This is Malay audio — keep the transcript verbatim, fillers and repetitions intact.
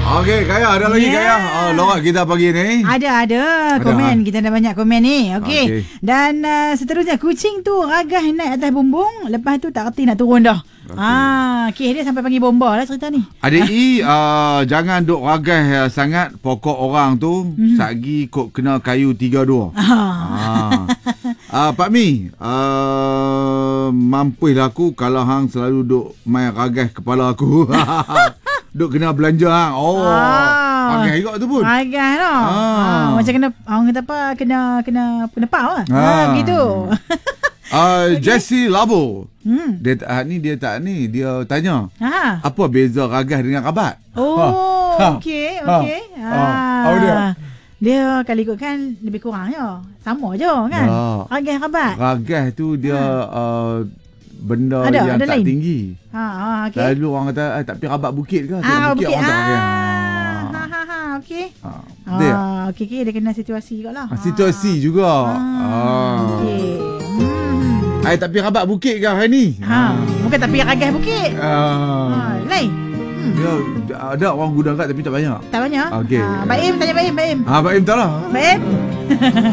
Okey, Kaya, ada lagi yeah. Kaya? Oh, lorak kita pagi ni. Ada, ada. Komen. Kita ada banyak komen ni. Okey. Okay. Dan uh, seterusnya, kucing tu ragah naik atas bumbung. Lepas tu tak reti nak turun dah. Okay. Ah, kes dia sampai panggil bomba lah cerita ni. Adik I, uh, jangan duk ragah uh, sangat pokok orang tu. Mm-hmm. Sagi kok kena kayu tiga dua. Ah. Uh, Pak Mi, uh, mampulah aku kalau hang selalu duk main ragah kepala aku. Duk kena belanja hang. Oh. Ah. Ragah juga tu pun. Ragah tau. Ah. Ah, macam kena orang kata apa, kena kena penepau lah. Ah. Ah, begitu. Uh, okay. Jessie Labo. Hmm. Dia uh, ni dia tak ni dia tanya. Ha. Apa beza ragah dengan rabat? Oh, ha. okey, okey. Ha. ha. Apa dia? Dia kalau ikutkan lebih kurang je. Sama je kan? Ya. Ragah rabat. Ragah tu dia ha. uh, benda ada, yang ada tak lain? tinggi. Ha, ha okey. Lalu orang kata eh, tak pergi rabat bukit ke? Ah, bukit bukit. orang Ah. tak pakai. Ha ha ha okey. Ha. Ah, okey okey dia kena situasi jugaklah. Ha. Situasi juga. Ah. Ah. Okey. Hmm. Ai tapi rabat bukit ke hari ni? Ha, bukan tapi ragah bukit. Ah. Ha, lain. Hmm. Dia ada orang gudang kat tapi tak banyak. Tak banyak. Okey. Ha, Baim tanya Baim, Baim. Ah, Baim tak lah. Baim.